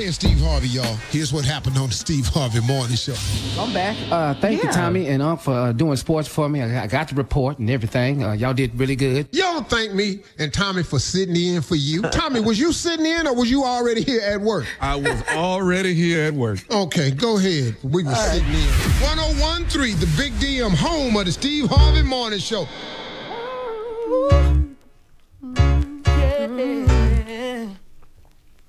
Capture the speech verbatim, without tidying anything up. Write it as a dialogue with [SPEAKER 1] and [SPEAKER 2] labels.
[SPEAKER 1] and Steve Harvey, y'all. Here's what happened on the Steve Harvey Morning Show.
[SPEAKER 2] I'm back. Uh, thank
[SPEAKER 3] Yeah.
[SPEAKER 2] you, Tommy and Unc, for uh, doing sports for me. I, I got the report and everything. Uh, y'all did really good.
[SPEAKER 1] Y'all thank me and Tommy for sitting in for you. Tommy, was you sitting in or was you already here at work?
[SPEAKER 4] I was already here at work.
[SPEAKER 1] Okay, go ahead. We were sitting in. one oh one point three, the Big D M, home of the Steve Harvey Morning Show.